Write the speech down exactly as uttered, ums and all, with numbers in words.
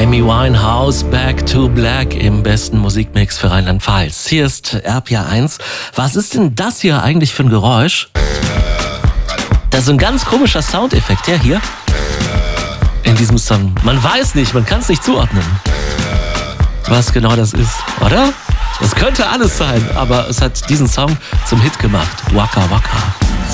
Amy Winehouse, Back to Black im besten Musikmix für Rheinland-Pfalz. Hier ist R P R eins. Was ist denn das hier eigentlich für ein Geräusch? Das ist ein ganz komischer Soundeffekt, ja, hier in diesem Song. Man weiß nicht, man kann es nicht zuordnen, was genau das ist, oder? Das könnte alles sein, aber es hat diesen Song zum Hit gemacht. Waka Waka.